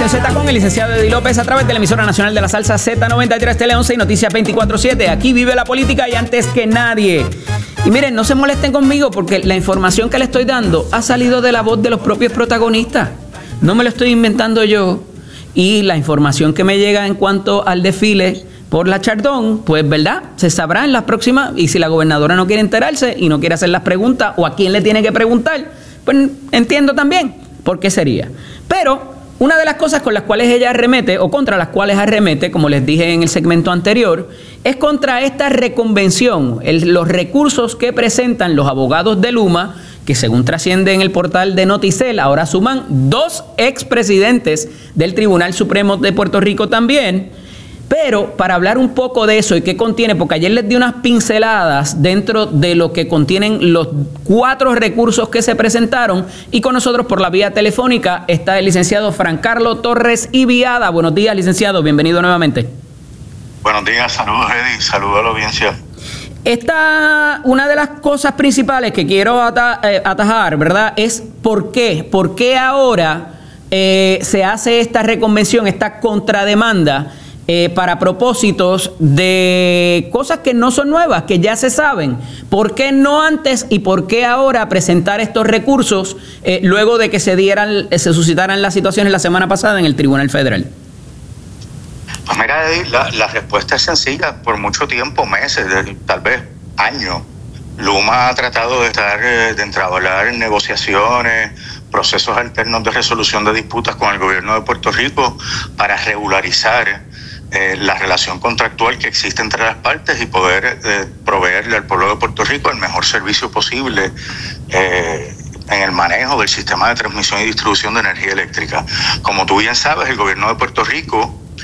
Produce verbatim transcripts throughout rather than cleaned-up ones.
Nación Z con el licenciado Eddie López a través de la emisora nacional de la salsa Z noventa y tres Tele once y Noticias veinticuatro siete. Aquí vive la política y antes que nadie. Y miren, no se molesten conmigo porque la información que le estoy dando ha salido de la voz de los propios protagonistas. No me lo estoy inventando yo. Y la información que me llega en cuanto al desfile por la Chardón, pues verdad, se sabrá en las próximas. Y si la gobernadora no quiere enterarse y no quiere hacer las preguntas o a quién le tiene que preguntar, pues entiendo también por qué sería. Pero una de las cosas con las cuales ella arremete, o contra las cuales arremete, como les dije en el segmento anterior, es contra esta reconvención, el, los recursos que presentan los abogados de Luma, que según trasciende en el portal de Noticel, ahora suman dos expresidentes del Tribunal Supremo de Puerto Rico también. Pero para hablar un poco de eso y qué contiene, porque ayer les di unas pinceladas dentro de lo que contienen los cuatro recursos que se presentaron, y con nosotros por la vía telefónica está el licenciado Francarlo Torres y Viada. Buenos días, licenciado, bienvenido nuevamente. Buenos días, saludos Eddie, saludos a la audiencia. Esta, una de las cosas principales que quiero ata, eh, atajar, ¿verdad? Es por qué, por qué ahora eh, se hace esta reconvención, esta contrademanda, Eh, para propósitos de cosas que no son nuevas, que ya se saben. ¿Por qué no antes y por qué ahora presentar estos recursos eh, luego de que se dieran, se suscitaran las situaciones la semana pasada en el Tribunal Federal? Pues mira, Eddie, la, la respuesta es sencilla. Por mucho tiempo, meses, tal vez años, Luma ha tratado de estar, de entablar negociaciones, procesos alternos de resolución de disputas con el gobierno de Puerto Rico para regularizar Eh, la relación contractual que existe entre las partes y poder eh, proveerle al pueblo de Puerto Rico el mejor servicio posible eh, en el manejo del sistema de transmisión y distribución de energía eléctrica. Como tú bien sabes, el gobierno de Puerto Rico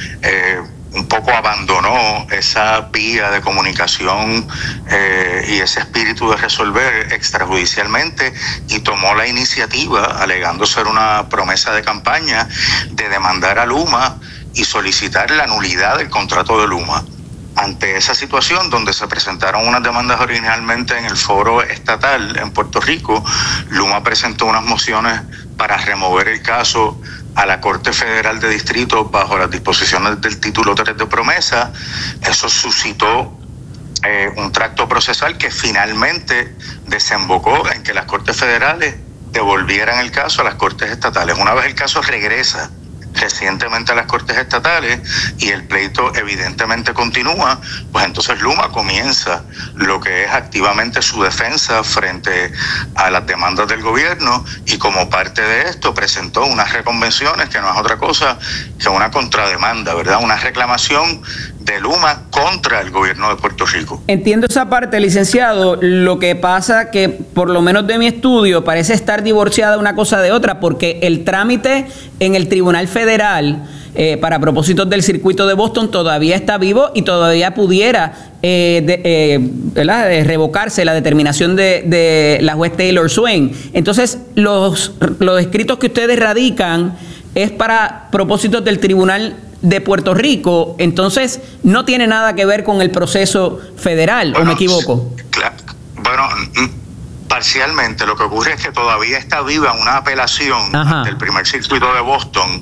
eh, un poco abandonó esa vía de comunicación eh, y ese espíritu de resolver extrajudicialmente y tomó la iniciativa, alegando ser una promesa de campaña, de demandar a Luma y solicitar la nulidad del contrato de Luma. Ante esa situación, donde se presentaron unas demandas originalmente en el foro estatal en Puerto Rico, Luma presentó unas mociones para remover el caso a la Corte Federal de Distrito bajo las disposiciones del título tres de promesa. Eso suscitó eh, un tracto procesal que finalmente desembocó en que las Cortes Federales devolvieran el caso a las Cortes Estatales. Una vez el caso regresa recientemente a las Cortes Estatales y el pleito evidentemente continúa, pues entonces Luma comienza lo que es activamente su defensa frente a las demandas del gobierno, y como parte de esto presentó unas reconvenciones que no es otra cosa que una contrademanda, ¿verdad? Una reclamación de Luma contra el gobierno de Puerto Rico. Entiendo esa parte, licenciado. Lo que pasa que, por lo menos de mi estudio, parece estar divorciada una cosa de otra, porque el trámite en el Tribunal Federal eh, para propósitos del circuito de Boston todavía está vivo y todavía pudiera eh, de, eh, ¿verdad? De revocarse la determinación de, de la juez Taylor Swain. Entonces, los, los escritos que ustedes radican es para propósitos del Tribunal de Puerto Rico, entonces no tiene nada que ver con el proceso federal, bueno, ¿o me equivoco? Claro, bueno, parcialmente. Lo que ocurre es que todavía está viva una apelación Ajá. del primer circuito de Boston,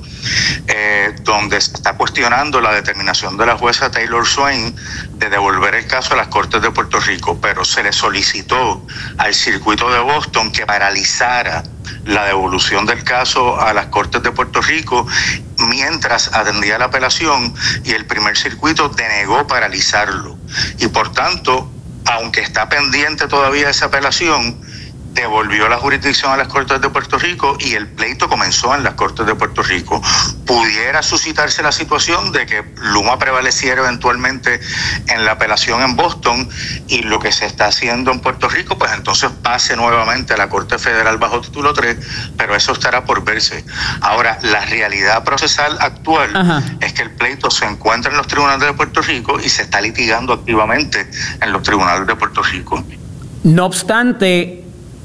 eh, donde se está cuestionando la determinación de la jueza Taylor Swain de devolver el caso a las Cortes de Puerto Rico, pero se le solicitó al circuito de Boston que paralizara la devolución del caso a las Cortes de Puerto Rico mientras atendía la apelación, y el primer circuito denegó paralizarlo. Y por tanto, aunque está pendiente todavía esa apelación, devolvió la jurisdicción a las Cortes de Puerto Rico y el pleito comenzó en las Cortes de Puerto Rico. Pudiera suscitarse la situación de que Luma prevaleciera eventualmente en la apelación en Boston y lo que se está haciendo en Puerto Rico, pues entonces pase nuevamente a la Corte Federal bajo título tres, pero eso estará por verse. Ahora, la realidad procesal actual Ajá. es que el pleito se encuentra en los tribunales de Puerto Rico y se está litigando activamente en los tribunales de Puerto Rico. No obstante,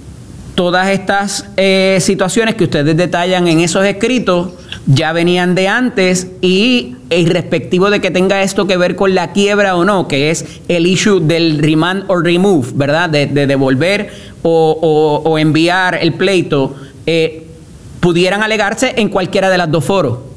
todas estas eh, situaciones que ustedes detallan en esos escritos ya venían de antes, y irrespectivo de que tenga esto que ver con la quiebra o no, que es el issue del remand or remove, ¿verdad? De, de devolver o, o, o enviar el pleito, eh, pudieran alegarse en cualquiera de las dos foros.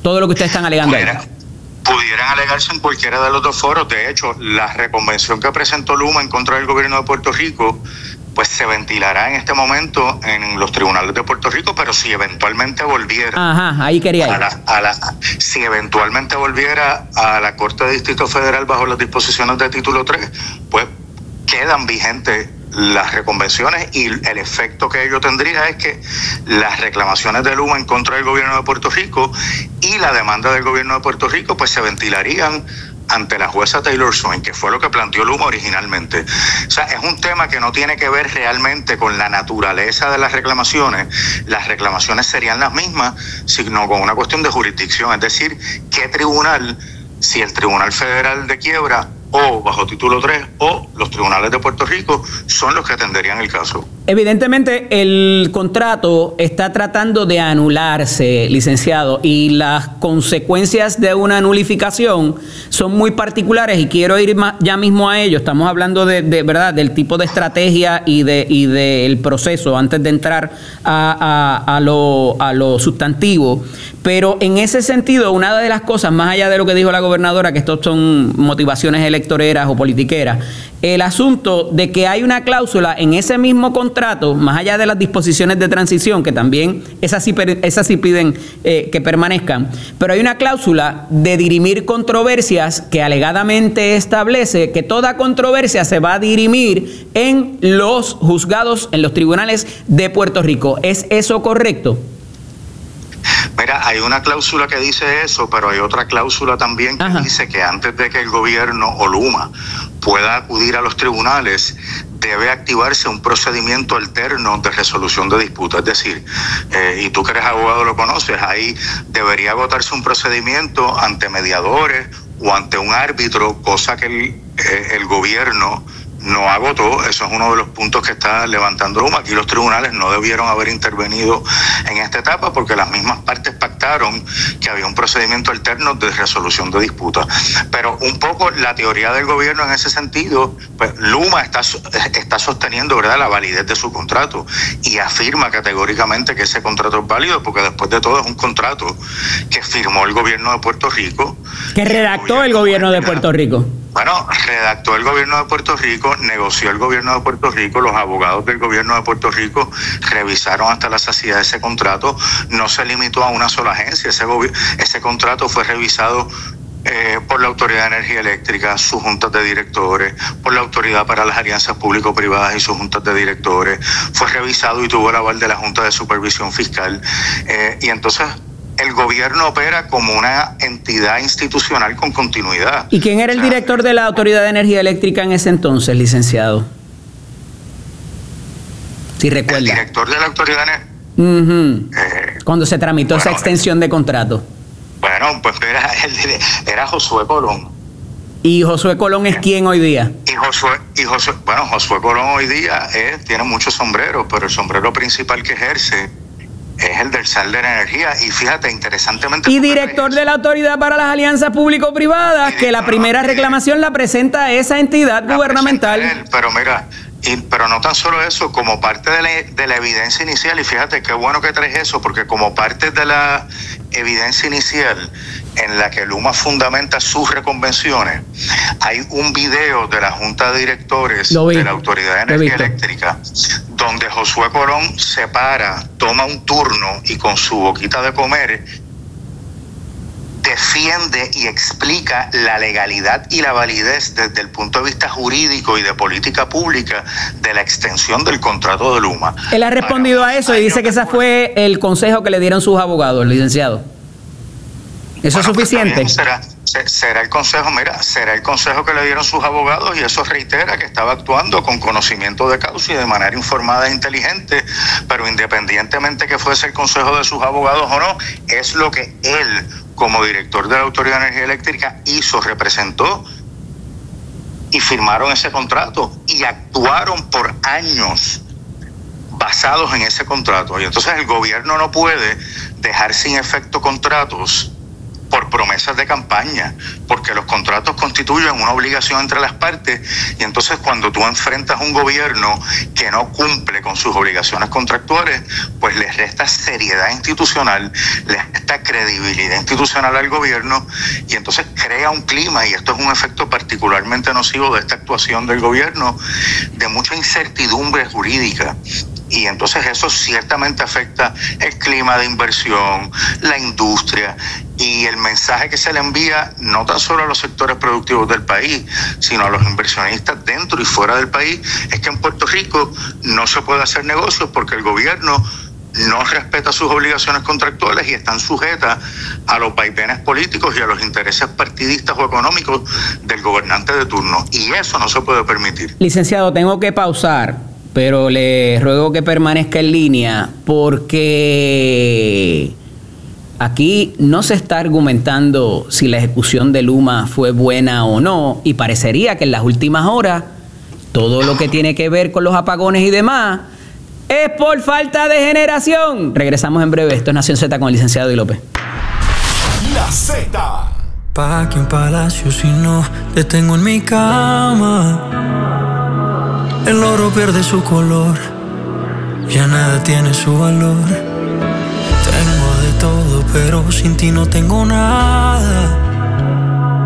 todo lo que ustedes están alegando ahí. Pudieran alegarse en cualquiera de los dos foros. De hecho, la reconvención que presentó Luma en contra del gobierno de Puerto Rico, pues se ventilará en este momento en los tribunales de Puerto Rico, pero si eventualmente volviera... Ajá, ahí quería ir. A la, a la, si eventualmente volviera a la Corte de Distrito Federal bajo las disposiciones de título tres, pues quedan vigentes las reconvenciones, y el efecto que ello tendría es que las reclamaciones de Luma en contra del gobierno de Puerto Rico y la demanda del gobierno de Puerto Rico pues se ventilarían ante la jueza Taylor Swain, que fue lo que planteó Luma originalmente. O sea, es un tema que no tiene que ver realmente con la naturaleza de las reclamaciones. Las reclamaciones serían las mismas, sino con una cuestión de jurisdicción, es decir, qué tribunal, si el Tribunal Federal de Quiebra o bajo título tres o los tribunales de Puerto Rico son los que atenderían el caso. Evidentemente el contrato está tratando de anularse, licenciado, y las consecuencias de una nulificación son muy particulares y quiero ir ya mismo a ello. Estamos hablando de, de verdad del tipo de estrategia y de y del proceso antes de entrar a, a, a, lo, a lo sustantivo. Pero en ese sentido, una de las cosas, más allá de lo que dijo la gobernadora, que estos son motivaciones electoreras o politiqueras, el asunto de que hay una cláusula en ese mismo contrato, más allá de las disposiciones de transición, que también esas sí, esas sí piden eh, que permanezcan, pero hay una cláusula de dirimir controversias que alegadamente establece que toda controversia se va a dirimir en los juzgados, en los tribunales de Puerto Rico. ¿Es eso correcto? Mira, hay una cláusula que dice eso, pero hay otra cláusula también que Ajá. dice que antes de que el gobierno o Luma pueda acudir a los tribunales, debe activarse un procedimiento alterno de resolución de disputas. Es decir, eh, y tú que eres abogado lo conoces, ahí debería agotarse un procedimiento ante mediadores o ante un árbitro, cosa que el, eh, el gobierno no agotó. Eso es uno de los puntos que está levantando Luma. Aquí los tribunales no debieron haber intervenido en esta etapa porque las mismas partes pactaron que había un procedimiento alterno de resolución de disputas. Pero un poco la teoría del gobierno en ese sentido, pues Luma está, está sosteniendo, ¿verdad?, la validez de su contrato y afirma categóricamente que ese contrato es válido porque después de todo es un contrato que firmó el gobierno de Puerto Rico. Que redactó el gobierno de Puerto Rico. Bueno, redactó el gobierno de Puerto Rico, negoció el gobierno de Puerto Rico, los abogados del gobierno de Puerto Rico revisaron hasta la saciedad ese contrato, no se limitó a una sola agencia, ese, ese contrato fue revisado eh, por la Autoridad de Energía Eléctrica, sus juntas de directores, por la Autoridad para las Alianzas Público-Privadas y sus juntas de directores, fue revisado y tuvo el aval de la Junta de Supervisión Fiscal, eh, y entonces el gobierno opera como una entidad institucional con continuidad. ¿Y quién era el director de la Autoridad de Energía Eléctrica en ese entonces, licenciado? Si recuerda. El director de la Autoridad de Energía. Uh-huh. eh, Cuando se tramitó bueno, esa extensión de contrato. Bueno, pues era, era Josué Colón. ¿Y Josué Colón es quién hoy día? Y Josué, y Josué, bueno, Josué Colón hoy día es, tiene muchos sombreros, pero el sombrero principal que ejerce es el del S A L de la Energía. Y fíjate, interesantemente... Y director de la Autoridad para las Alianzas Público-Privadas, que la primera reclamación la presenta esa entidad gubernamental. Él, pero mira, y, pero no tan solo eso, como parte de la, de la evidencia inicial, y fíjate qué bueno que traes eso, porque como parte de la evidencia inicial en la que Luma fundamenta sus reconvenciones, hay un video de la Junta de Directores de la Autoridad de Energía Eléctrica, donde Josué Colón se para, toma un turno y con su boquita de comer defiende y explica la legalidad y la validez desde el punto de vista jurídico y de política pública de la extensión del contrato de Luma. Él ha respondido a eso y dice que ese fue el consejo que le dieron sus abogados, licenciado. ¿Eso bueno, es suficiente? Pues será, será el consejo, mira, será el consejo que le dieron sus abogados, y eso reitera que estaba actuando con conocimiento de causa y de manera informada e inteligente, pero independientemente que fuese el consejo de sus abogados o no, es lo que él, como director de la Autoridad de Energía Eléctrica, hizo, representó, y firmaron ese contrato, y actuaron por años basados en ese contrato. Y entonces el gobierno no puede dejar sin efecto contratos por promesas de campaña, porque los contratos constituyen una obligación entre las partes, y entonces cuando tú enfrentas un gobierno que no cumple con sus obligaciones contractuales, pues les resta seriedad institucional, les resta credibilidad institucional al gobierno, y entonces crea un clima, y esto es un efecto particularmente nocivo de esta actuación del gobierno, de mucha incertidumbre jurídica. Y entonces eso ciertamente afecta el clima de inversión, la industria y el mensaje que se le envía no tan solo a los sectores productivos del país, sino a los inversionistas dentro y fuera del país, es que en Puerto Rico no se puede hacer negocios porque el gobierno no respeta sus obligaciones contractuales y están sujetas a los vaivenes políticos y a los intereses partidistas o económicos del gobernante de turno. Y eso no se puede permitir. Licenciado, tengo que pausar, pero le ruego que permanezca en línea porque aquí no se está argumentando si la ejecución de Luma fue buena o no, y parecería que en las últimas horas todo lo que tiene que ver con los apagones y demás es por falta de generación. Regresamos en breve. Esto es Nación Z con el licenciado Eddie López. La Z. Pa' que un palacio si no te tengo en mi cama. El oro pierde su color, ya nada tiene su valor. Tengo de todo, pero sin ti no tengo nada.